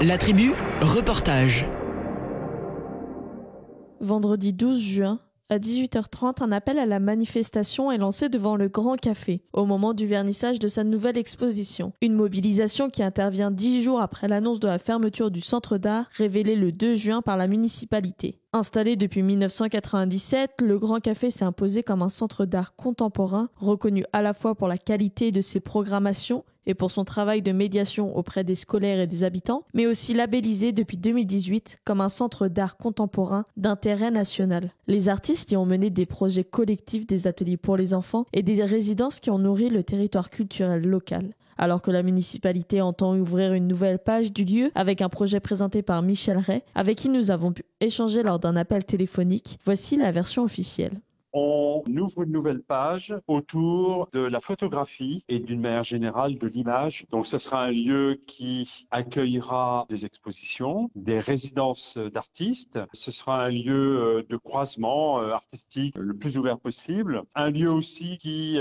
La tribu, reportage. Vendredi 12 juin, à 18h30, un appel à la manifestation est lancé devant le Grand Café, au moment du vernissage de sa nouvelle exposition. Une mobilisation qui intervient 10 jours après l'annonce de la fermeture du centre d'art, révélée le 2 juin par la municipalité. Installé depuis 1997, le Grand Café s'est imposé comme un centre d'art contemporain, reconnu à la fois pour la qualité de ses programmations et pour son travail de médiation auprès des scolaires et des habitants, mais aussi labellisé depuis 2018 comme un centre d'art contemporain d'intérêt national. Les artistes y ont mené des projets collectifs, des ateliers pour les enfants et des résidences qui ont nourri le territoire culturel local. Alors que la municipalité entend ouvrir une nouvelle page du lieu avec un projet présenté par Michel Ray, avec qui nous avons pu échanger lors d'un appel téléphonique, voici la version officielle. On ouvre une nouvelle page autour de la photographie et d'une manière générale de l'image. Donc ce sera un lieu qui accueillera des expositions, des résidences d'artistes. Ce sera un lieu de croisement artistique le plus ouvert possible. Un lieu aussi qui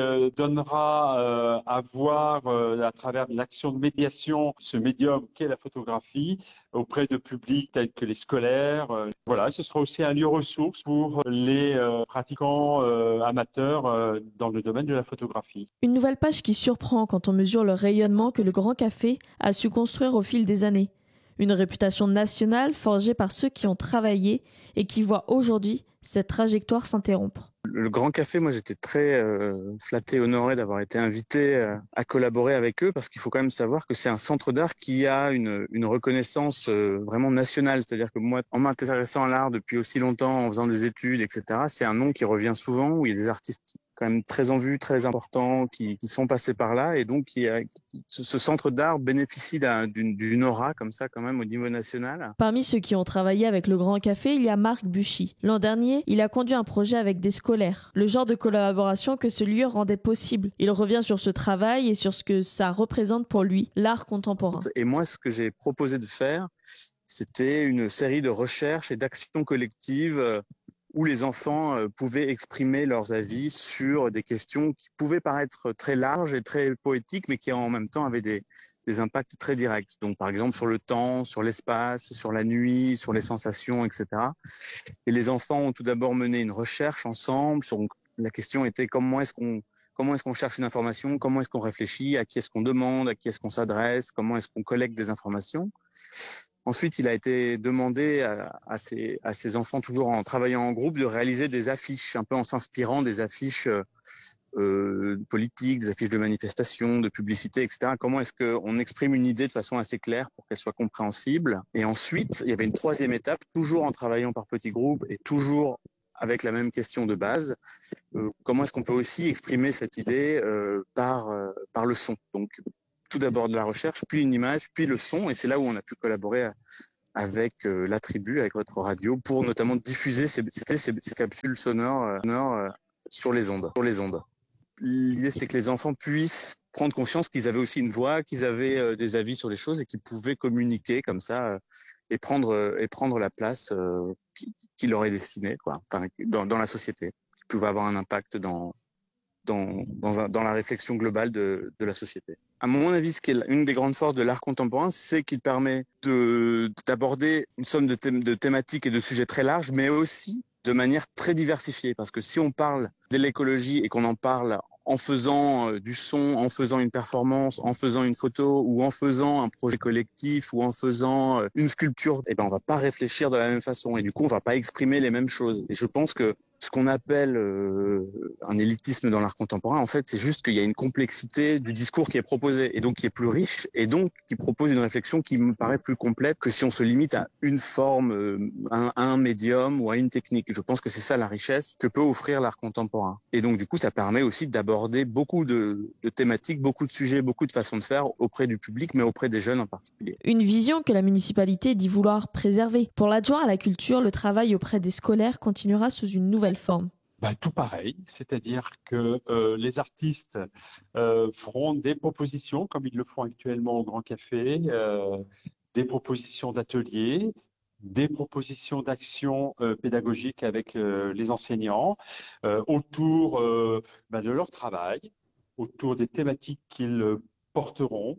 donnera à voir à travers l'action de médiation ce médium qu'est la photographie auprès de publics tels que les scolaires. Voilà, ce sera aussi un lieu ressource pour les pratiquants amateurs dans le domaine de la photographie. Une nouvelle page qui surprend quand on mesure le rayonnement que le Grand Café a su construire au fil des années. Une réputation nationale forgée par ceux qui ont travaillé et qui voient aujourd'hui cette trajectoire s'interrompre. Le Grand Café, moi j'étais très flatté, honoré d'avoir été invité à collaborer avec eux parce qu'il faut quand même savoir que c'est un centre d'art qui a une reconnaissance vraiment nationale. C'est-à-dire que moi, en m'intéressant à l'art depuis aussi longtemps, en faisant des études, etc., c'est un nom qui revient souvent, où il y a des artistes quand même très en vue, très importants, qui sont passés par là. Et donc, ce centre d'art bénéficie d'une aura comme ça quand même au niveau national. Parmi ceux qui ont travaillé avec le Grand Café, il y a Marc Buchy. L'an dernier, il a conduit un projet avec des scolaires, le genre de collaboration que ce lieu rendait possible. Il revient sur ce travail et sur ce que ça représente pour lui, l'art contemporain. Et moi, ce que j'ai proposé de faire, c'était une série de recherches et d'actions collectives où les enfants pouvaient exprimer leurs avis sur des questions qui pouvaient paraître très larges et très poétiques, mais qui en même temps avaient des impacts très directs. Donc, par exemple, sur le temps, sur l'espace, sur la nuit, sur les sensations, etc. Et les enfants ont tout d'abord mené une recherche ensemble. La question était comment est-ce qu'on cherche une information, comment est-ce qu'on réfléchit, à qui est-ce qu'on demande, à qui est-ce qu'on s'adresse, comment est-ce qu'on collecte des informations. Ensuite, il a été demandé à ces enfants, toujours en travaillant en groupe, de réaliser des affiches, un peu en s'inspirant des affiches politiques, des affiches de manifestations, de publicité, etc. Comment est-ce qu'on exprime une idée de façon assez claire pour qu'elle soit compréhensible. Et ensuite, il y avait une troisième étape, toujours en travaillant par petits groupes et toujours avec la même question de base. Comment est-ce qu'on peut aussi exprimer cette idée par le son. Donc, tout d'abord de la recherche, puis une image, puis le son. Et c'est là où on a pu collaborer avec la tribu, avec votre radio, pour notamment diffuser ces capsules sonores sur les ondes. L'idée, c'était que les enfants puissent prendre conscience qu'ils avaient aussi une voix, qu'ils avaient des avis sur les choses et qu'ils pouvaient communiquer comme ça et prendre la place qui leur est destinée, quoi, enfin, dans la société, qui pouvait avoir un impact dans la réflexion globale de la société. À mon avis, ce qui est une des grandes forces de l'art contemporain, c'est qu'il permet d'aborder une somme de thématiques et de sujets très larges, mais aussi de manière très diversifiée. Parce que si on parle de l'écologie et qu'on en parle en faisant du son, en faisant une performance, en faisant une photo ou en faisant un projet collectif ou en faisant une sculpture, eh ben on va pas réfléchir de la même façon et du coup on va pas exprimer les mêmes choses. Et je pense que ce qu'on appelle un élitisme dans l'art contemporain, en fait, c'est juste qu'il y a une complexité du discours qui est proposé et donc qui est plus riche et donc qui propose une réflexion qui me paraît plus complète que si on se limite à une forme, à un médium ou à une technique. Je pense que c'est ça la richesse que peut offrir l'art contemporain. Et donc, du coup, ça permet aussi d'aborder beaucoup de thématiques, beaucoup de sujets, beaucoup de façons de faire auprès du public, mais auprès des jeunes en particulier. Une vision que la municipalité dit vouloir préserver. Pour l'adjoint à la culture, le travail auprès des scolaires continuera sous une nouvelle forme. Tout pareil, c'est-à-dire que les artistes feront des propositions, comme ils le font actuellement au Grand Café, des propositions d'ateliers, des propositions d'actions pédagogiques avec les enseignants autour de leur travail, autour des thématiques qu'ils porteront,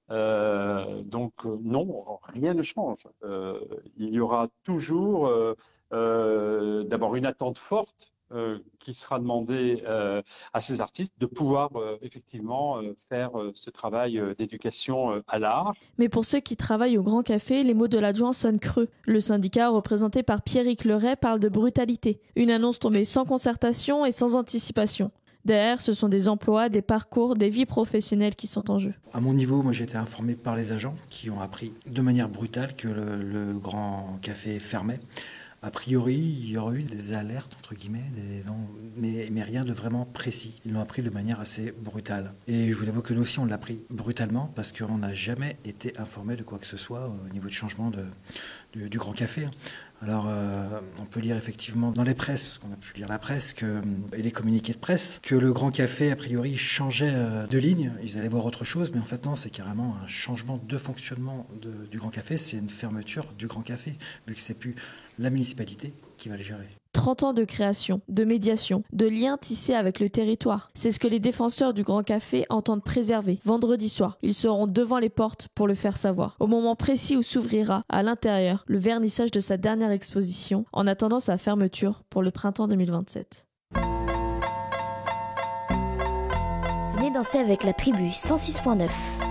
Non, rien ne change. Il y aura toujours d'abord une attente forte qui sera demandée à ces artistes de pouvoir effectivement faire ce travail d'éducation à l'art. Mais pour ceux qui travaillent au Grand Café, les mots de l'adjoint sonnent creux. Le syndicat, représenté par Pierrick Leray, parle de brutalité. Une annonce tombée sans concertation et sans anticipation. Derrière, ce sont des emplois, des parcours, des vies professionnelles qui sont en jeu. À mon niveau, moi j'ai été informé par les agents qui ont appris de manière brutale que le Grand Café fermait. A priori, il y aurait eu des alertes, entre guillemets, mais rien de vraiment précis. Ils l'ont appris de manière assez brutale. Et je vous avoue que nous aussi, on l'a pris brutalement parce qu'on n'a jamais été informé de quoi que ce soit au niveau de changement du Grand Café. Alors, on peut lire effectivement dans les presses, parce qu'on a pu lire la presse et les communiqués de presse, que le Grand Café, a priori, changeait de ligne. Ils allaient voir autre chose, mais en fait, non, c'est carrément un changement de fonctionnement du Grand Café. C'est une fermeture du Grand Café, vu que c'est plus la municipalité qui va le gérer. 30 ans de création, de médiation, de liens tissés avec le territoire. C'est ce que les défenseurs du Grand Café entendent préserver. Vendredi soir, ils seront devant les portes pour le faire savoir. Au moment précis où s'ouvrira, à l'intérieur, le vernissage de sa dernière exposition, en attendant sa fermeture pour le printemps 2027. Venez danser avec la tribu 106.9.